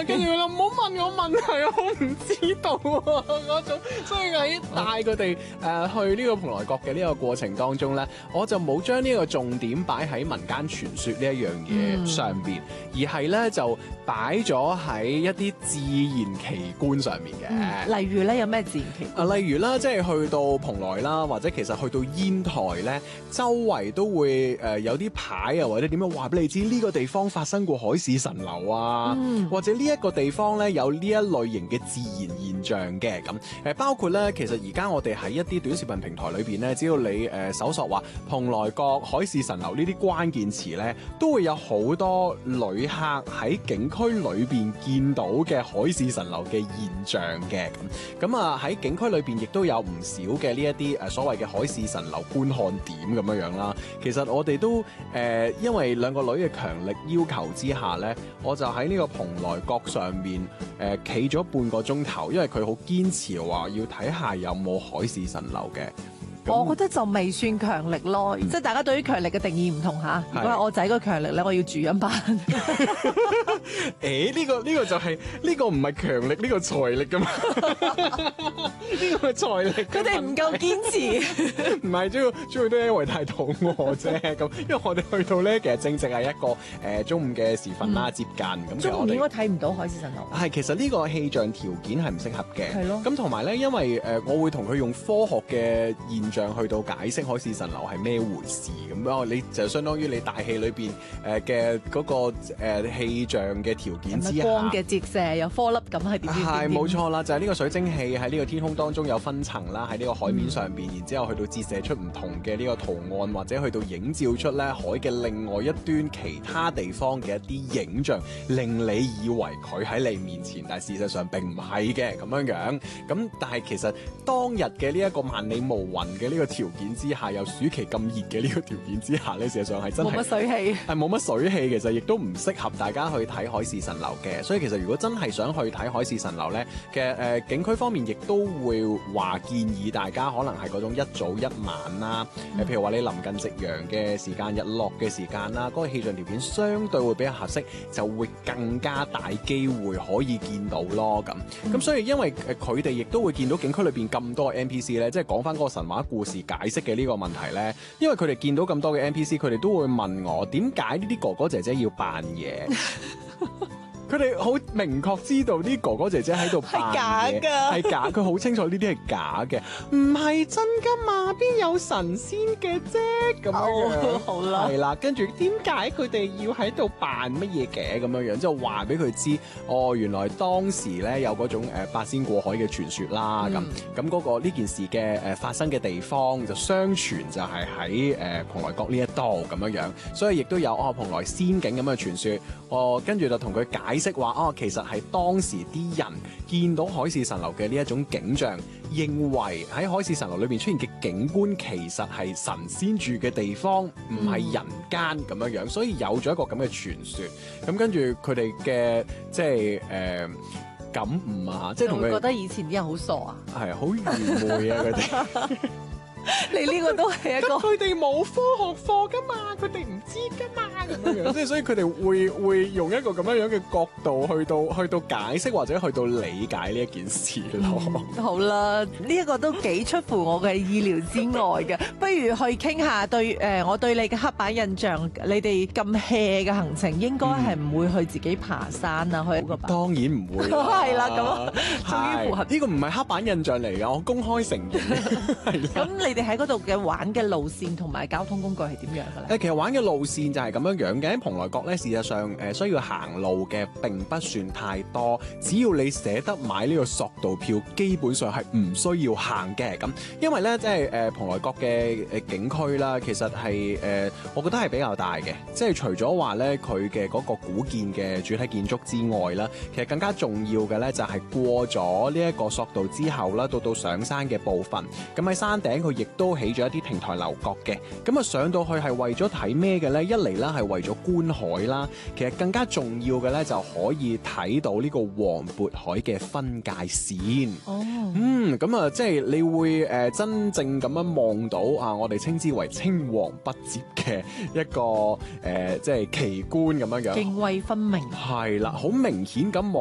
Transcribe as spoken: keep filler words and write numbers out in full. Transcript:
跟住佢話唔好問我問題，我唔知道啊嗰種。所以喺帶佢哋誒去呢個蓬萊閣嘅呢個過程當中咧，我就冇將呢個重點擺喺民間傳說呢一樣嘢上邊，嗯、而係咧就擺咗喺一啲自然奇觀上面嘅、 嗯。例如咧有咩自然奇觀？ 啊，例如啦，即係去到蓬萊啦，或者其實去到煙台咧，周圍都會誒有啲牌啊，或者點樣話俾你知呢個地方發生過海市蜃樓啊，嗯、或者呢一個地方咧有呢一類型嘅自然現象嘅咁。誒包括咧，其實而家我哋喺一啲短視頻平台裏邊咧，只要你誒、呃、搜索話蓬萊閣海市蜃樓呢啲關鍵詞咧，都會有好多旅客喺景區裏邊見到嘅海市蜃樓嘅現象嘅咁。咁啊喺景區裏邊亦都有唔少嘅呢一啲誒所謂嘅海市蜃樓觀看點咁樣樣啦。其實我哋都誒、呃、因為兩個女嘅強力要求之下咧，我就喺呢個蓬萊閣上面誒企咗半個鐘頭，因為佢好堅持話要睇下有冇海市蜃樓嘅。 我覺得就未算強力咯，嗯、即係大家對於強力嘅定義唔同嚇。如果係我仔個強力咧，我要住一班。 誒、欸，呢、這個呢、這個就係、是、呢、這個唔係強力，呢、這個財力噶嘛？呢個係財力。 佢哋唔夠堅持。 唔係，主要主要都係因為太肚餓啫。咁，因為我哋去到咧，其實正正係一個誒、呃、中午嘅時分啦，嗯、接近咁。 中午應該睇唔到海市蜃樓。 係，其實呢個氣象條件係唔適合嘅。 係咯。 咁同埋咧，因為誒、呃，我會同佢用科學嘅現去到解釋海市蜃樓係咩回事咁樣，你就相當於你大氣裏邊誒嘅嗰個誒氣象嘅條件之下， 光嘅折射有顆粒咁係點？ 係冇錯啦，就係、是、呢個水蒸氣喺呢個天空當中有分層啦，喺呢個海面上邊，嗯、然之後去到折射出唔同嘅呢個圖案，或者去到映照出咧海嘅另外一端其他地方嘅一啲影像，令你以為佢喺你面前，但係事實上並唔係嘅咁樣樣。咁但係其實當日嘅呢一個萬里無雲嘅呢個條件之下，有暑期咁熱嘅呢個條件之下咧，事實上係真係冇乜水氣， 係冇乜水氣，其實亦都唔適合大家去睇海市蜃樓嘅。所以其實如果真係想去睇海市蜃樓咧，其實誒、呃、景區方面亦都會話建議大家可能係嗰種一早一晚啦，誒、嗯、譬如話你臨近夕陽嘅時間、日落嘅時間啦，嗰、那個氣象條件相對會比較合適，就會更加大機會可以見到咯。咁咁、嗯、所以因為誒佢哋亦都會見到景區裏邊咁多 N P C 咧，即係講翻嗰個神話故事解釋嘅呢個問題咧，因為佢哋見到咁多嘅 N P C，佢哋都會問我點解呢啲哥哥姐姐要扮嘢？佢哋好明確知道啲哥哥姐姐喺度扮嘢，係假㗎，係假，佢好清楚呢啲係假嘅，唔係真㗎嘛，邊有神仙嘅啫咁樣。好啦，係啦，跟住點解佢哋要喺度扮乜嘢嘅咁樣樣？即係話俾佢知，哦，原來當時咧有嗰種誒八仙過海嘅傳說啦，咁咁嗰個呢件事嘅誒發生嘅地方就相傳就係喺誒蓬萊閣呢一度咁樣樣，所以亦都有哦蓬萊仙境咁嘅傳說，哦跟住就同佢解釋話哦，其實係當時啲人見到海市蜃樓嘅呢一種景象，認為喺海市蜃樓裏邊出現嘅景觀其實係神仙住嘅地方，唔係人間咁樣樣，所以有咗一個咁嘅傳說。咁跟住佢哋嘅即係誒、呃、感悟啊，即係同佢覺得以前啲人好傻啊， 係好愚昧啊佢哋。 你呢個都係一個， 佢哋冇科學課噶嘛，佢哋唔知噶嘛咁樣樣，即係所以佢哋會會用一個咁樣樣嘅角度去到去到解釋或者去到理解呢一件事咯。 嗯、好啦，呢、這、一個都幾出乎我嘅意料之外嘅，不如去傾下對誒、呃、我對你嘅刻板印象，你哋咁 hea 嘅行程應該係唔會去自己爬山啊、嗯、去個吧？ 當然唔會， 係啦咁，終於符合呢個唔係刻板印象嚟㗎，我公開承認。 咁你哋喺嗰度嘅玩嘅路線同埋交通工具係點樣嘅咧？ 誒，其實玩嘅路線就係咁樣樣嘅。喺蓬萊閣咧，事實上誒需要行路嘅並不算太多，只要你捨得買呢個索道票，基本上係唔需要行嘅。咁因為咧，即係誒蓬萊閣嘅誒景區啦，其實係誒、呃，我覺得係比較大嘅。即係除咗話咧，佢嘅嗰個古建嘅主體建築之外啦，其實更加重要嘅咧就係過咗呢一個索道之後啦，到到上山嘅部分，咁喺山頂佢亦都起咗一啲亭台樓閣嘅，咁啊上到去係為咗睇咩嘅咧？一嚟啦係為咗觀海啦，其實更加重要嘅咧就可以睇到呢個黃渤海嘅分界線。哦，嗯，咁啊即係你會誒、呃、真正咁樣望到啊，我哋稱之為青黃不接嘅一個誒、呃、即係奇觀咁樣樣， 涇渭分明。 係啦，好明顯咁